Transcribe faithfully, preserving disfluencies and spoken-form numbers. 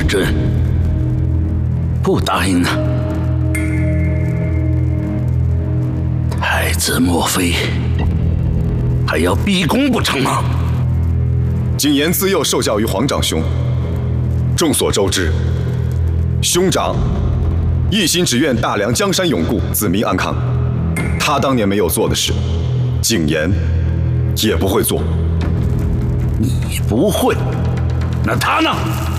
是真，不答应呢？太子莫非还要逼宫不成吗？ 景言自幼受教于皇长兄，众所周知，兄长一心只愿大梁江山永固，子民安康。他当年没有做的事，景言也不会做。 你不会，那他呢？